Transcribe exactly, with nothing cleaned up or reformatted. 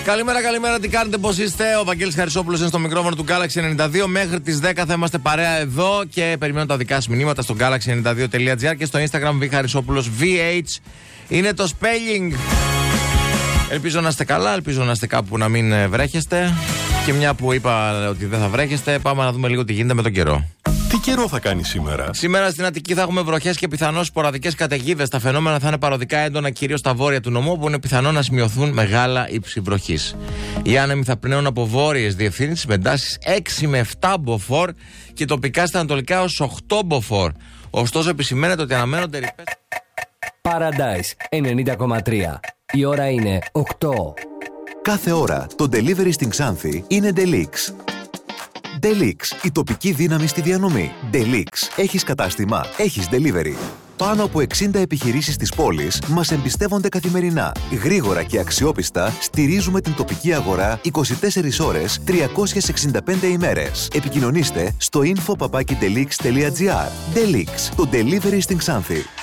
Καλημέρα, καλημέρα, τι κάνετε, πώς είστε? Ο Βαγγέλης Χαρισόπουλος είναι στο μικρόφωνο του Galaxy ενενήντα δύο. Μέχρι τις δέκα θα είμαστε παρέα εδώ και περιμένω τα δικά σας μηνύματα στο galaxy ενενήντα δύο τελεία gr και στο Instagram βι χαρισόπουλος βι έιτς. Είναι το spelling. Ελπίζω να είστε καλά, ελπίζω να είστε κάπου να μην βρέχεστε. Και μια που είπα ότι δεν θα βρέχεστε, πάμε να δούμε λίγο τι γίνεται με τον καιρό. Τι καιρό θα κάνει σήμερα? Σήμερα στην Αττική θα έχουμε βροχές και πιθανώς σποραδικές καταιγίδες. Τα φαινόμενα θα είναι παροδικά έντονα κυρίως στα βόρεια του νομού, όπου είναι πιθανό να σημειωθούν μεγάλα ύψη βροχής. Οι άνεμοι θα πνέουν από βόρειες διευθύνσεις με εντάσεις έξι με επτά μποφόρ και τοπικά στα ανατολικά ως οκτώ μποφόρ. Ωστόσο, επισημαίνεται ότι αναμένονται ρηπές. Paradise ενενήντα κόμμα τρία. Η ώρα είναι οκτώ. Κάθε ώρα το delivery στην Ξάνθη είναι Delix. Delix, η τοπική δύναμη στη διανομή. Delix, έχεις κατάστημα, έχεις delivery. Πάνω από εξήντα επιχειρήσεις της πόλης μας εμπιστεύονται καθημερινά. Γρήγορα και αξιόπιστα στηρίζουμε την τοπική αγορά είκοσι τέσσερις ώρες, τριακόσιες εξήντα πέντε ημέρες. Επικοινωνήστε στο info παπάκι delix τελεία gr. Delix, το delivery στην Ξάνθη.